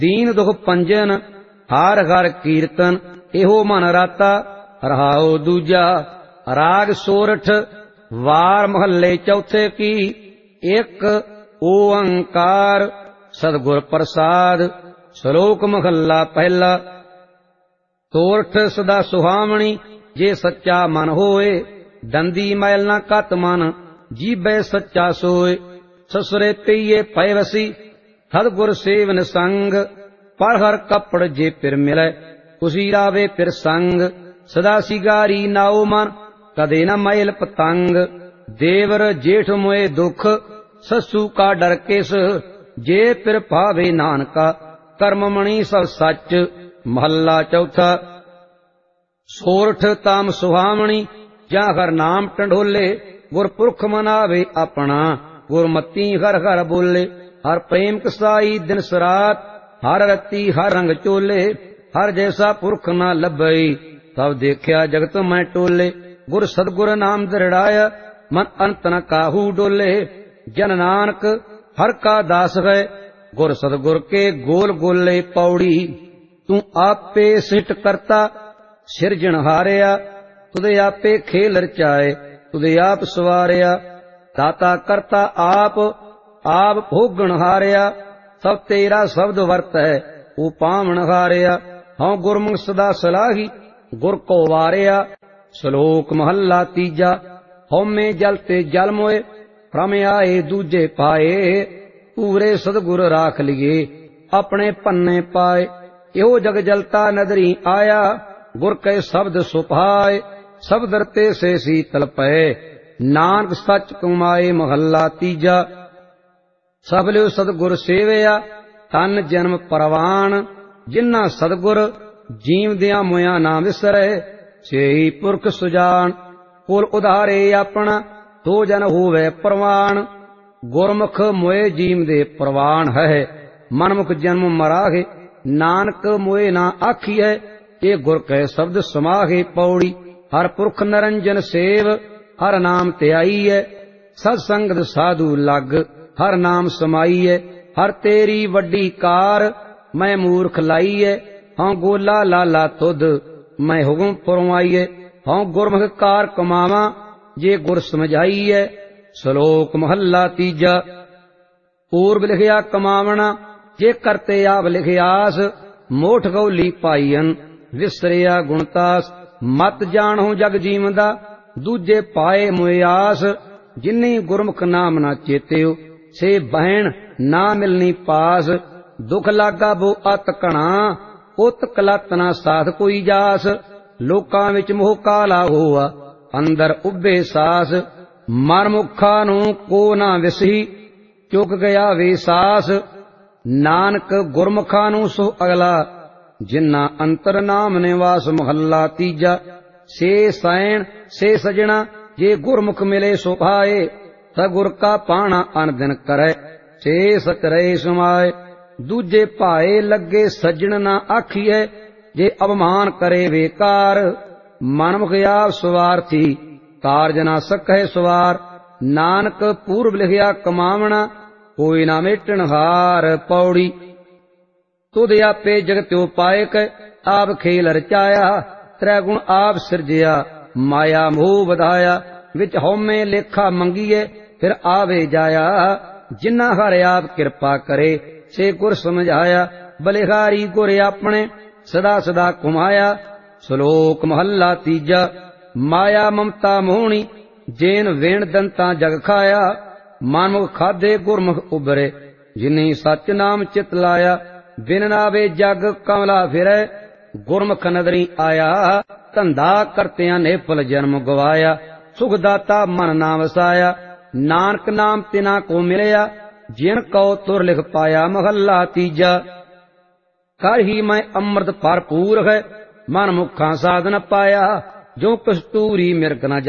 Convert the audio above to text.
दीन दुख पंजन हार हर कीर्तन एहो मन राता। रहाओ दूजा राग सोरठ वार महल्ले चौथे की। एक ओंकार सदगुर प्रसाद श्लोक महला पहला। सोरठ सदा सुहावणी जे सच्चा मन होए। दंदी मैल न कत मन जीबै सच्चा सोए। ससुरे पईए पैवसी सदगुर सेवन संग। पर हर कपड़ जे पिर मिलै उसी रावे पिर संग। सदा सिगारी नाओ मन कदे न मैल पतंग। देवर जेठ मोए दुख ससु का डर किस। जे पिर भावे नानका कर्म मणि सब सच। महला चौथा। सोरठ ताम सुहावणी जा हर नाम टंडोले। गुरपुरख मनावे अपना गुरमती हर हर बोले। हर प्रेम कसाई दिन सरात हर रती हर रंग चोले। हर जैसा पुरख न लभई तब देखया जगत मैं टोले। गुर सदगुर नाम दृढ़ाया मन अंत न काहू डोले। जन नानक हर का दास है गुर सदगुर के गोल गोले पौड़ी। तू आपे सिट करता सिरजन हारिया। तुदे आपे खेल रचाए तुदे आप सवारिया। दाता करता आप भोगण हारिया। सब तेरा शब्द वर्त है ओ पावण हारिया। हाँ गुरमुख सदा सलाही गुर को वारिया। श्लोक महला तीजा। हौमे जलते जल मोए भ्रम आए दूजे पाए। पूरे सदगुर राख लिये अपने पन्ने पाए। यो जग जलता नदरी आया गुर के शब्द सुभाए। शब्द रते से शीतल पै नानक सच कमाए। महला तीजा। सब लियो सदगुर सेवया तन जन्म परवान। जिन्ना सदगुर जीवदिया मोया ना विसरै सेही पुरख सुजान। कुल उधारे अपना तो जन होवे परवान। गुरमुख मोए जीव दे परवान है। मनमुख जन्म मराहे नानक मोए ना आखिए। ये गुर कै शब्द समाहे पौड़ी। हर पुरख नरंजन सेव हर नाम त्याई है। सत्संगत साधु लग हर नाम समाई है। हर तेरी वड्डी कार मैं मूर्ख लाई है। हाँ गोला लाला तुद मैं हुकुम फरमाई है। हाँ गुरमुख कार कमावा जे गुर समझाई है। श्लोक महला तीजा। पूर्व लिखया कमावना जे करते आप लिखयास। मोठ गौली पाईयन विसरिया गुणतास। मत जानू जग जीवदा दूजे पाए मुयास। जिन्नी गुरमुख नाम ना चेत्यो से बहन ना मिलनी पास। दुख लागा बो अत कणा उत कलत ना साध कोई जास। लोकां विच मोह काला होआ अंदर उभे सास। मर मुखा नू को ना विसही चुक गया वे सास। नानक गुरमुखा नू सो अगला जिन्ना अंतर नाम निवास। महला तीजा। से सैन से सजना जे गुरमुख मिले सो भाए। सगुर का पाना अन दिन करे से सतरे समाए। दूजे भाए लगे सज्जन ना आखिए जे अवमान करे बेकार। मनमुख आप स्वार्थी कारज ना सकै सवार। नानक पूर्व लिखया कमावना कोई ना मेटन हार पौड़ी। तुद आपे जगत्यो पाए कै आप खेल रचाया। त्रै गुण आप सिरजया माया मोह बधाया। विच हौमे लेखा मंगीए फिर आवे जाया। जिन्ना हर आप कृपा करे से गुर समझाया। बलिहारी गुर अपने सदा सदा कुमाया। श्लोक महला तीजा। माया ममता मोहनी जेन वेण दंता जग खाया। मानमुख खाधे गुरमुख उबरे जिन्हीं सच नाम चित लाया। बिन नावे जग कमला फिरै गुरमुख नदरी आया। धंधा करतियां ने फल जन्म गवाया। सुखदाता मन ना वसाया। नानक नाम तिना को मिलया जिन को तुर लिख पाया। महला तीजा। कर ही मैं अमृत भरपूर है मन मुखा साधन पाया। जो कस्तूरी मिर्ग न